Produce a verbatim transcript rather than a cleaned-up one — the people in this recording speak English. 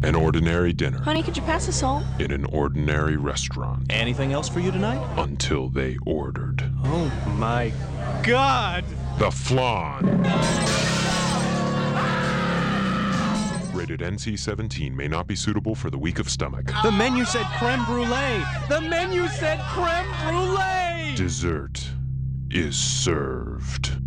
An ordinary dinner. Honey, could you pass the salt? In an ordinary restaurant. Anything else for you tonight? Until they ordered. Oh my God! The Flan. Rated N C seventeen, may not be suitable for the weak of stomach. The menu said creme brulee! The menu said creme brulee! Dessert is served.